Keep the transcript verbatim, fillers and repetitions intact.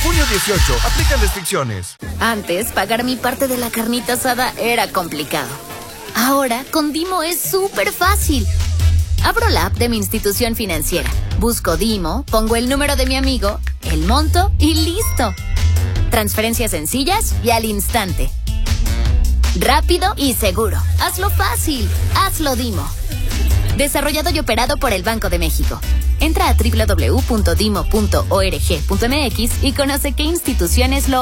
junio dieciocho, aplican restricciones. Antes, pagar mi parte de la carnita asada era complicado. Ahora, con Dimo es súper fácil. Abro la app de mi institución financiera, busco Dimo, pongo el número de mi amigo, el monto y listo. Transferencias sencillas y al instante. Rápido y seguro. Hazlo fácil. Hazlo Dimo. Desarrollado y operado por el Banco de México. Entra a doble u doble u doble u punto dimo punto org punto m x y conoce qué instituciones lo